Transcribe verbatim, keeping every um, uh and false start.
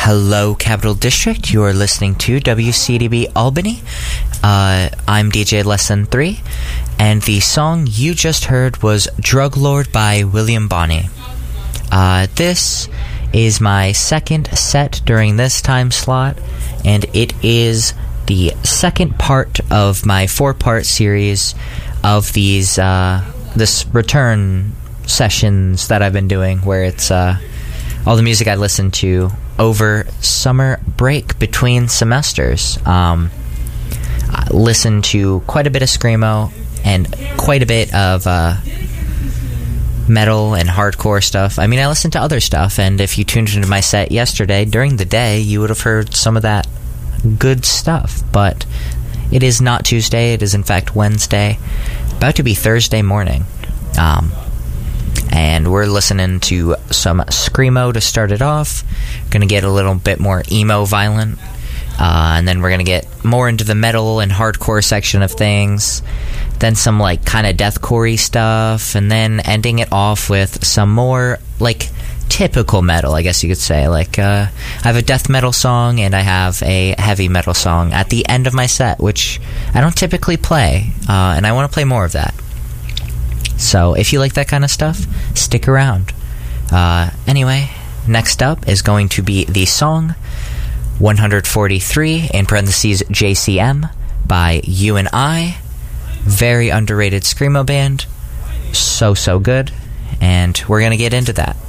Hello, Capital District. You are listening to W C D B Albany. Uh, I'm D J Lesson three, and the song you just heard was Drug Lord by William Bonney. Uh, this is my second set during this time slot, and it is the second part of my four-part series of these, uh, this return sessions that I've been doing, where it's, uh, all the music I listened to over summer break between semesters. Um, I listened to quite a bit of Screamo and quite a bit of uh, metal and hardcore stuff. I mean, I listened to other stuff, and if you tuned into my set yesterday, during the day, you would have heard some of that good stuff. But it is not Tuesday, it is in fact Wednesday, about to be Thursday morning. Um... And we're listening to some Screamo to start it off. Gonna get a little bit more emo violent. Uh, and then we're gonna get more into the metal and hardcore section of things. Then some, like, kind of deathcore-y stuff. And then ending it off with some more, like, typical metal, I guess you could say. Like, uh, I have a death metal song and I have a heavy metal song at the end of my set, which I don't typically play. Uh, and I want to play more of that. So if you like that kind of stuff, stick around. Uh, anyway, next up is going to be the song one forty-three, in parentheses J C M, by You and I. Very underrated Screamo band. So, so good. And we're going to get into that.